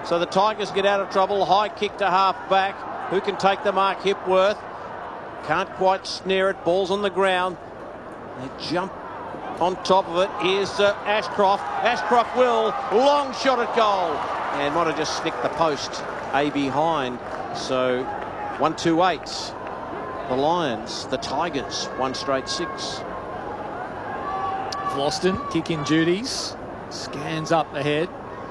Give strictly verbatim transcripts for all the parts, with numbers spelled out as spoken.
So the Tigers get out of trouble. High kick to half back. Who can take the mark? Hipworth. Can't quite snare it. Ball's on the ground. They jump on top of it. Here's uh, Ashcroft. Ashcroft will. Long shot at goal. And might have just snicked the post. A behind. So one two eight. The Lions. The Tigers. One straight six. Vlauston, kick-in duties. Scans up ahead.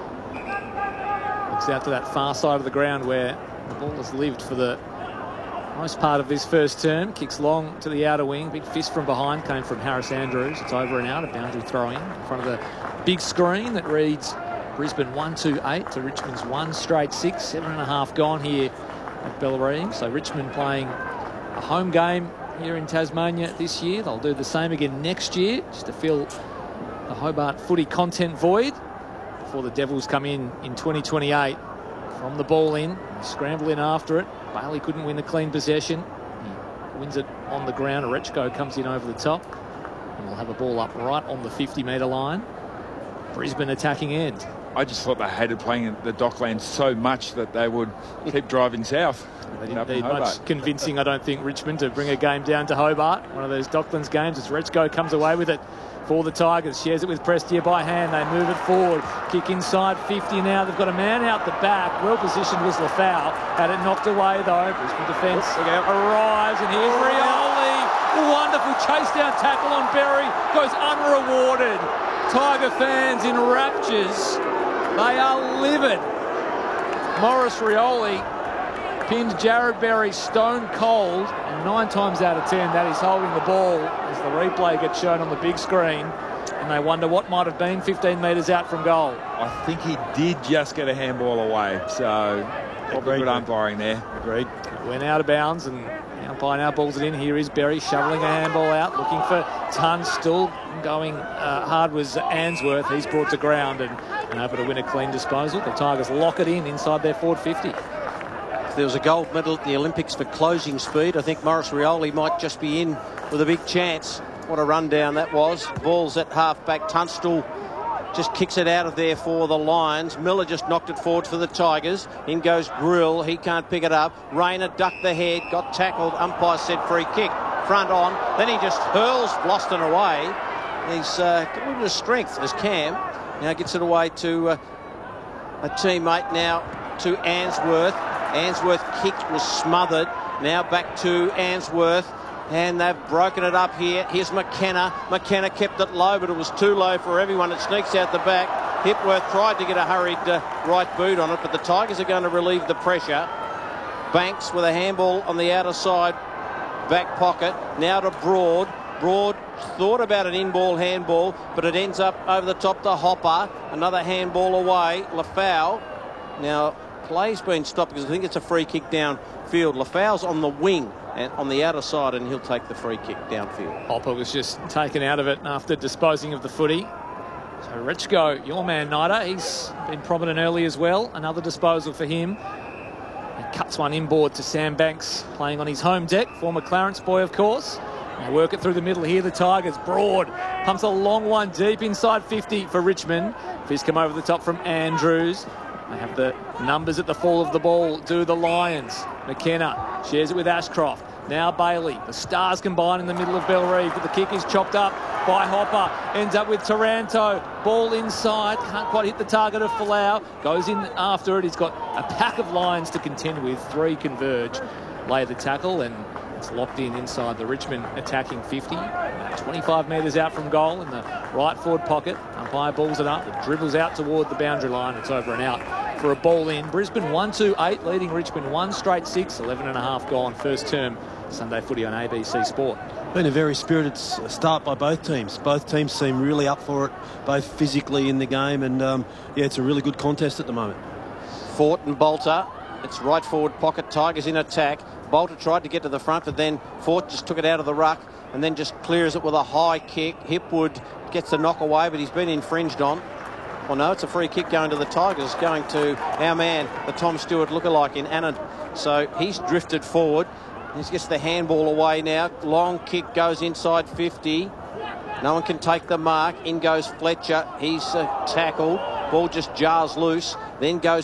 Looks out to that far side of the ground where the ball has lived for the most part of this first term. Kicks long to the outer wing. Big fist from behind came from Harris Andrews. It's over and out. A boundary throw-in in front of the big screen that reads Brisbane one two eight to Richmond's one straight six. Seven and a half gone here at Bellarine. So Richmond playing a home game here in Tasmania this year. They'll do the same again next year just to fill the Hobart footy content void before the Devils come in in twenty twenty-eight. From the ball in, scramble in after it. Bailey couldn't win the clean possession. He wins it on the ground. Arechko comes in over the top. And we'll have a ball up right on the fifty metre line. Brisbane attacking end. I just thought they hated playing at the Docklands so much that they would keep driving south. They didn't need much convincing, I don't think, Richmond to bring a game down to Hobart. One of those Docklands games as Rechko comes away with it for the Tigers. Shares it with Prestia by hand. They move it forward. Kick inside fifty now. They've got a man out the back. Well positioned was Lafau. Had it knocked away though. Brisbane defence arrives and here's Rioli. Wonderful chase down tackle on Berry. Goes unrewarded. Tiger fans in raptures. They are livid. Maurice Rioli pinned Jared Berry stone cold, and nine times out of ten that is holding the ball as the replay gets shown on the big screen, and they wonder what might have been fifteen metres out from goal. I think he did just get a handball away, so probably good umpiring there. Agreed. It went out of bounds, and the umpire now balls it in. Here is Berry shoveling a handball out, looking for Tunstall. Going uh, hard was Answorth. He's brought to ground and, and able to win a clean disposal. The Tigers lock it in inside their forward fifty. If there was a gold medal at the Olympics for closing speed, I think Maurice Rioli might just be in with a big chance. What a rundown that was. Ball's at half-back. Tunstall just kicks it out of there for the Lions. Miller just knocked it forward for the Tigers. In goes Grill. He can't pick it up. Rayner ducked the head. Got tackled. Umpire said free kick. Front on. Then he just hurls Vlauston away. He's uh, got a little bit of strength as Cam. Now gets it away to uh, a teammate now to Answorth. Answorth kicked, was smothered. Now back to Answorth. And they've broken it up here. Here's McKenna. McKenna kept it low, but it was too low for everyone. It sneaks out the back. Hipworth tried to get a hurried uh, right boot on it, but the Tigers are going to relieve the pressure. Banks with a handball on the outer side, back pocket. Now to Broad. Broad thought about an in-ball handball, but it ends up over the top to Hopper. Another handball away. Lafau. Now, play's been stopped because I think it's a free kick downfield. Lafau's on the wing and on the outer side, and he'll take the free kick downfield. Hopper was just taken out of it after disposing of the footy. So Richko, your man Nida, he's been prominent early as well. Another disposal for him. He cuts one inboard to Sam Banks, playing on his home deck. Former Clarence boy, of course. They work it through the middle here, the Tigers. Broad pumps a long one deep inside fifty for Richmond. Fist come over the top from Andrews. They have the numbers at the fall of the ball, do the Lions. McKenna shares it with Ashcroft. Now Bailey. The Stars combine in the middle of Bellarine, but the kick is chopped up by Hopper. Ends up with Taranto. Ball inside. Can't quite hit the target of Folau. Goes in after it. He's got a pack of Lions to contend with. Three converge. Lay the tackle, and it's locked in inside the Richmond attacking fifty. twenty-five metres out from goal in the right forward pocket. Umpire balls it up. It dribbles out toward the boundary line. It's over and out for a ball in. Brisbane one two eight, leading Richmond one straight six. eleven and a half gone. First term Sunday footy on A B C Sport. Been a very spirited start by both teams. Both teams seem really up for it, both physically in the game, and um, yeah, it's a really good contest at the moment. Fort and Bolter. It's right forward pocket. Tigers in attack. Bolter tried to get to the front, but then Fort just took it out of the ruck and then just clears it with a high kick. Hipwood gets the knock away, but he's been infringed on. Well, no, it's a free kick going to the Tigers, going to our man, the Tom Stewart lookalike in Annan. So he's drifted forward. He gets the handball away now. Long kick goes inside fifty. No one can take the mark. In goes Fletcher. He's uh, tackled. Ball just jars loose. Then goes